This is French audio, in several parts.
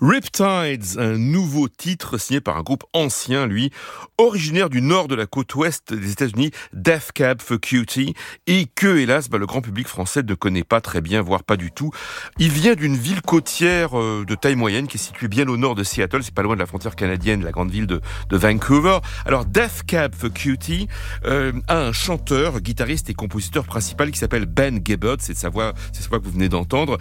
Riptides, un nouveau titre signé par un groupe ancien, lui, originaire du nord de la côte ouest des États-Unis, Death Cab for Cutie, et que, hélas, le grand public français ne connaît pas très bien, voire pas du tout. Il vient d'une ville côtière de taille moyenne qui est située bien au nord de Seattle, c'est pas loin de la frontière canadienne, la grande ville de Vancouver. Alors, Death Cab for Cutie a un chanteur, guitariste et compositeur principal qui s'appelle Ben Gibbard, c'est sa voix que vous venez d'entendre,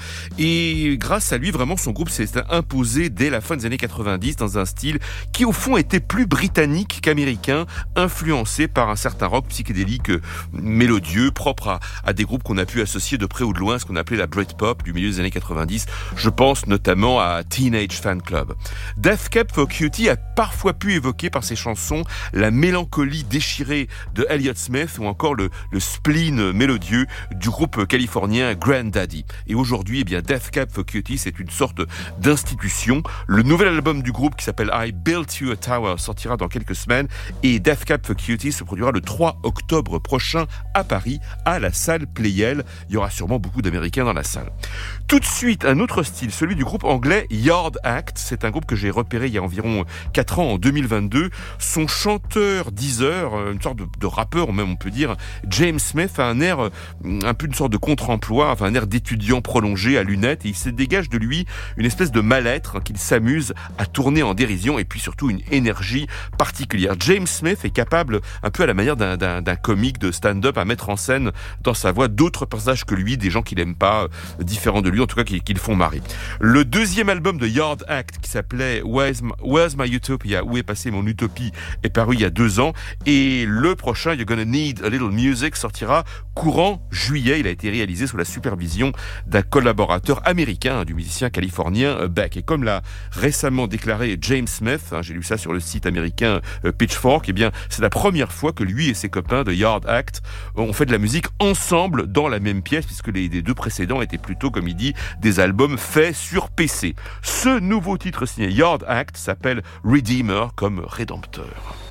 et grâce à lui, vraiment, son groupe s'est imposé dès la fin des années 90 dans un style qui au fond était plus britannique qu'américain, influencé par un certain rock psychédélique mélodieux, propre à des groupes qu'on a pu associer de près ou de loin, ce qu'on appelait la Britpop du milieu des années 90. Je pense notamment à Teenage Fan Club. Death Cab for Cutie a parfois pu évoquer par ses chansons la mélancolie déchirée de Elliott Smith ou encore le spleen mélodieux du groupe californien Grandaddy. Et aujourd'hui, Death Cab for Cutie, c'est une sorte d'institution. Le nouvel album du groupe qui s'appelle I Built You a Tower sortira dans quelques semaines et Death Cab for Cutie se produira le 3 octobre prochain à Paris à la salle Playel. Il y aura sûrement beaucoup d'Américains dans la salle. Tout de suite, un autre style, celui du groupe anglais Yard Act. C'est un groupe que j'ai repéré il y a environ 4 ans, en 2022. Son chanteur Deezer, une sorte de rappeur même on peut dire, James Smith a un air, un peu une sorte de contre-emploi, un air d'étudiant prolongé à lunettes, et il se dégage de lui une espèce de mal-être qu'il s'amuse à tourner en dérision et puis surtout une énergie particulière. James Smith est capable, un peu à la manière d'un comique de stand-up, à mettre en scène dans sa voix d'autres personnages que lui, des gens qu'il n'aime pas, différents de lui, en tout cas qui le font marrer. Le deuxième album de Yard Act qui s'appelait Where's My Utopia, où est passée mon utopie, est paru il y a 2 ans, et le prochain You're Gonna Need a Little Music sortira courant juillet. Il a été réalisé sous la supervision d'un collaborateur américain, du musicien californien Beck. Et comme l'a récemment déclaré James Smith, j'ai lu ça sur le site américain Pitchfork, c'est la première fois que lui et ses copains de Yard Act ont fait de la musique ensemble dans la même pièce, puisque les 2 précédents étaient plutôt, comme il dit, des albums faits sur PC. Ce nouveau titre signé Yard Act s'appelle Redeemer, comme Rédempteur.